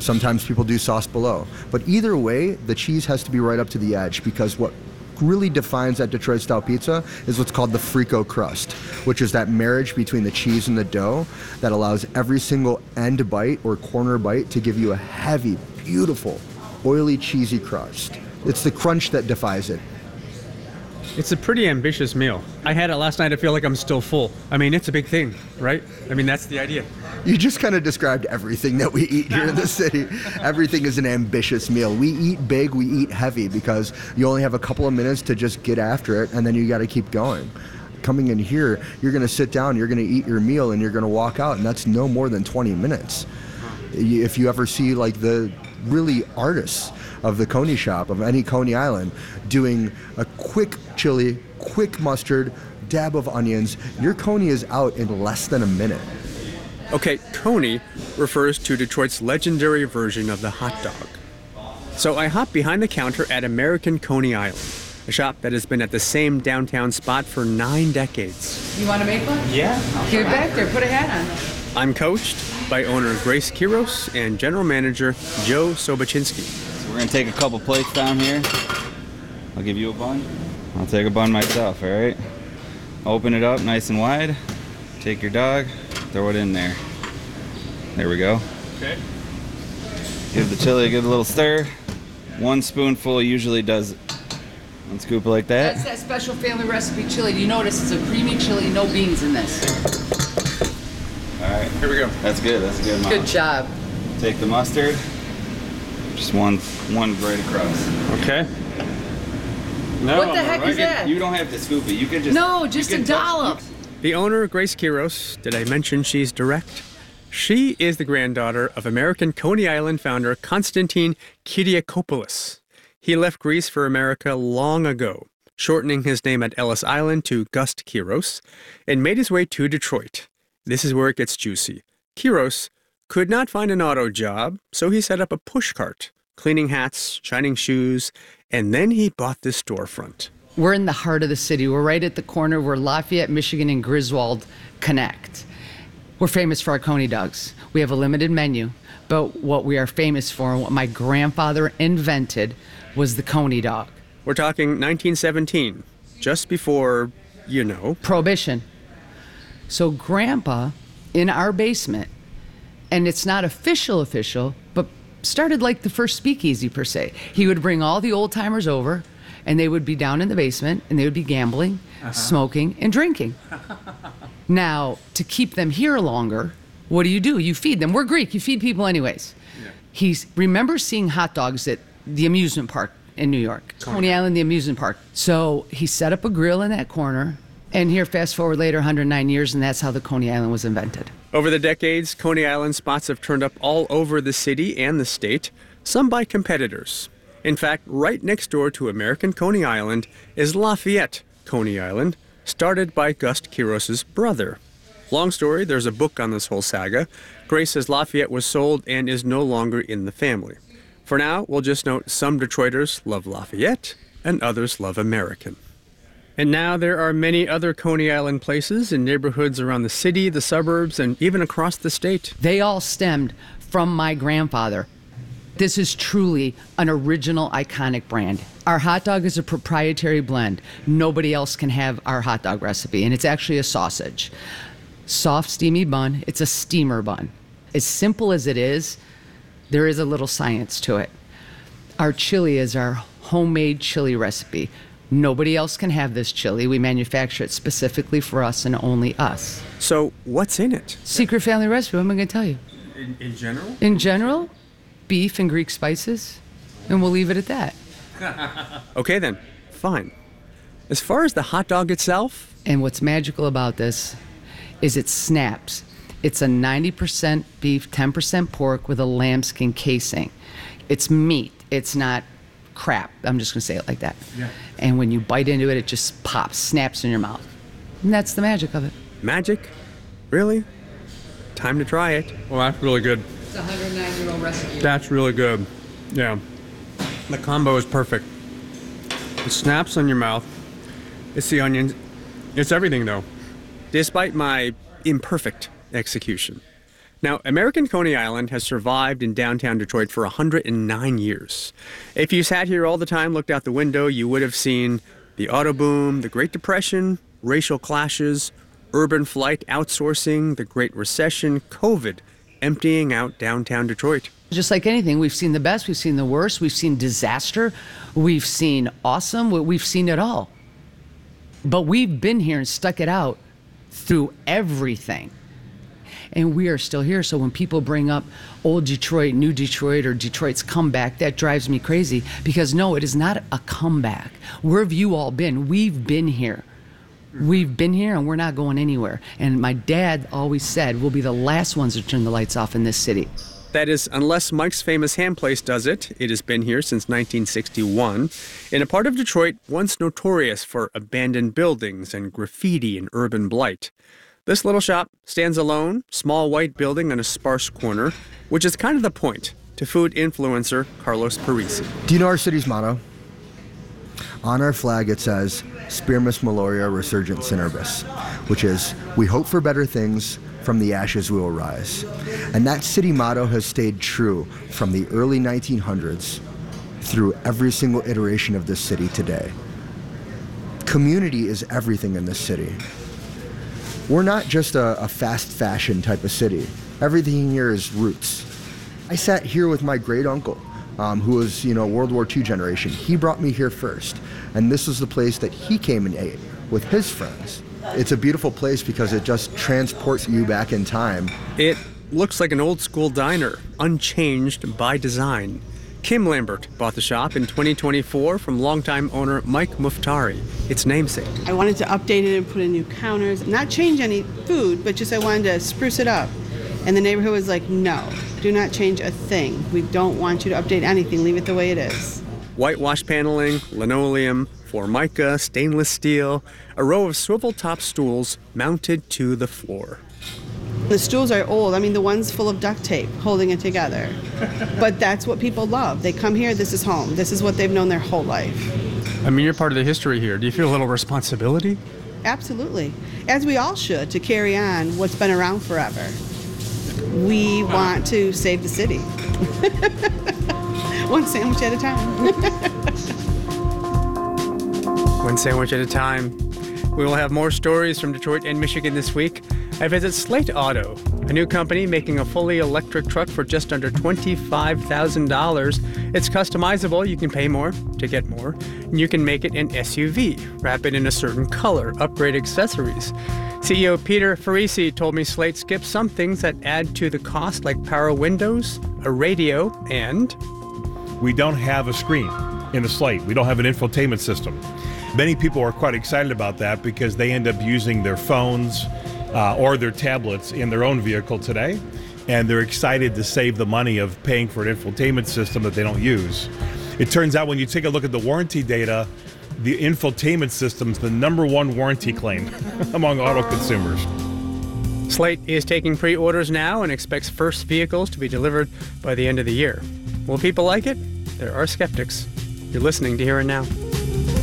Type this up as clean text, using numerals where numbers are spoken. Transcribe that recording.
Sometimes people do sauce below. But either way, the cheese has to be right up to the edge, because what really defines that Detroit-style pizza is what's called the Frico crust, which is that marriage between the cheese and the dough that allows every single end bite or corner bite to give you a heavy, beautiful, oily, cheesy crust. It's the crunch that defies it. It's a pretty ambitious meal. I had it last night. I feel like I'm still full. I mean, it's a big thing, right? I mean, that's the idea. You just kind of described everything that we eat here in the city. Everything is an ambitious meal. We eat big, we eat heavy, because you only have a couple of minutes to just get after it, and then you got to keep going. Coming in here, you're going to sit down, you're going to eat your meal, and you're going to walk out, and that's no more than 20 minutes. If you ever see like the really artists of the Coney shop, of any Coney Island, doing a quick chili, quick mustard, dab of onions, your Coney is out in less than a minute. Okay, Coney refers to Detroit's legendary version of the hot dog. So I hop behind the counter at American Coney Island, a shop that has been at the same downtown spot for 9 decades. You want to make one? Yeah. Get back there, put a hat on. I'm coached by owner Grace Quiros and general manager Joe Sobaczynski. So we're going to take a couple plates down here. I'll give you a bun. I'll take a bun myself, all right? Open it up nice and wide. Take your dog, throw it in there. There we go. Okay. Give the chili a good little stir. 1 spoonful usually does it. 1 scoop like that. That's that special family recipe chili. You notice it's a creamy chili, no beans in this. All right. Here we go. That's good. That's a good amount. Good job. Take the mustard. Just one right across. Okay. No, What the heck is that? You don't have to scoop it. You can just... No, just a dollop. The owner, Grace Quiros, did I mention she's direct? She is the granddaughter of American Coney Island founder Konstantin Kyriakopoulos. He left Greece for America long ago, shortening his name at Ellis Island to Gust Quiros, and made his way to Detroit. This is where it gets juicy. Quiros could not find an auto job, so he set up a push cart, cleaning hats, shining shoes, and then he bought this storefront. We're in the heart of the city. We're right at the corner where Lafayette, Michigan, and Griswold connect. We're famous for our Coney dogs. We have a limited menu, but what we are famous for and what my grandfather invented was the Coney dog. We're talking 1917, just before, Prohibition. So Grandpa, in our basement, and it's not official, but started like the first speakeasy per se. He would bring all the old timers over, and they would be down in the basement, and they would be gambling, smoking, and drinking. Now, to keep them here longer, what do? You feed them. We're Greek. You feed people anyways. Yeah. He remembers seeing hot dogs at the amusement park in New York. Coney Island, the amusement park. So he set up a grill in that corner, and here, fast forward later, 109 years, and that's how the Coney Island was invented. Over the decades, Coney Island spots have turned up all over the city and the state, some by competitors. In fact, right next door to American Coney Island is Lafayette Coney Island, started by Gust Quiros' brother. Long story, there's a book on this whole saga. Grace says Lafayette was sold and is no longer in the family. For now, we'll just note some Detroiters love Lafayette and others love American. And now there are many other Coney Island places in neighborhoods around the city, the suburbs, and even across the state. They all stemmed from my grandfather. This is truly an original, iconic brand. Our hot dog is a proprietary blend. Nobody else can have our hot dog recipe, and it's actually a sausage. Soft, steamy bun. It's a steamer bun. As simple as it is, there is a little science to it. Our chili is our homemade chili recipe. Nobody else can have this chili. We manufacture it specifically for us and only us. So what's in it? Secret family recipe. What am I going to tell you? In general? In general, beef and Greek spices, and we'll leave it at that. Okay then, fine. As far as the hot dog itself? And what's magical about this is it snaps. It's a 90% beef, 10% pork with a lambskin casing. It's meat. It's not crap. I'm just going to say it like that. Yeah. And when you bite into it, it just pops, snaps in your mouth. And that's the magic of it. Magic? Really? Time to try it. Well, that's really good. It's a 109-year-old recipe. That's really good. Yeah. The combo is perfect. It snaps on your mouth. It's the onions. It's everything, though. Despite my imperfect execution, Now, American Coney Island has survived in downtown Detroit for 109 years. If you sat here all the time, looked out the window, you would have seen the auto boom, the Great Depression, racial clashes, urban flight, outsourcing, the Great Recession, COVID, emptying out downtown Detroit. Just like anything, we've seen the best, we've seen the worst, we've seen disaster, we've seen awesome, we've seen it all. But we've been here and stuck it out through everything. And we are still here. So when people bring up old Detroit, new Detroit, or Detroit's comeback, that drives me crazy. Because no, it is not a comeback. Where have you all been? We've been here. We've been here and we're not going anywhere. And my dad always said we'll be the last ones to turn the lights off in this city. That is, unless Mike's Famous Ham Place does it. It has been here since 1961, in a part of Detroit once notorious for abandoned buildings and graffiti and urban blight. This little shop stands alone, small white building on a sparse corner, which is kind of the point to food influencer Carlos Parisi. Do you know our city's motto? On our flag it says, Spirmus Maloria Resurgent Cinerbus, which is, we hope for better things, from the ashes we will rise. And that city motto has stayed true from the early 1900s through every single iteration of this city today. Community is everything in this city. We're not just a fast fashion type of city. Everything here is roots. I sat here with my great uncle, who was, World War II generation. He brought me here first, and this was the place that he came and ate with his friends. It's a beautiful place because it just transports you back in time. It looks like an old school diner, unchanged by design. Kim Lambert bought the shop in 2024 from longtime owner Mike Muftari, its namesake. I wanted to update it and put in new counters, not change any food, but just I wanted to spruce it up. And the neighborhood was like, no, do not change a thing. We don't want you to update anything. Leave it the way it is. Whitewash paneling, linoleum, Formica, stainless steel, a row of swivel-top stools mounted to the floor. The stools are old. I mean, the one's full of duct tape holding it together. But that's what people love. They come here, this is home. This is what they've known their whole life. I mean, you're part of the history here. Do you feel a little responsibility? Absolutely. As we all should, to carry on what's been around forever. We want to save the city. One sandwich at a time. One sandwich at a time. We will have more stories from Detroit and Michigan this week. I visit Slate Auto, a new company making a fully electric truck for just under $25,000. It's customizable. You can pay more to get more. And you can make it an SUV, wrap it in a certain color, upgrade accessories. CEO Peter Farisi told me Slate skips some things that add to the cost, like power windows, a radio, and... We don't have a screen in the Slate. We don't have an infotainment system. Many people are quite excited about that because they end up using their phones or their tablets in their own vehicle today, and they're excited to save the money of paying for an infotainment system that they don't use. It turns out when you take a look at the warranty data, the infotainment system's the #1 warranty claim among auto consumers. Slate is taking pre-orders now and expects first vehicles to be delivered by the end of the year. Will people like it? There are skeptics. You're listening to Here and Now.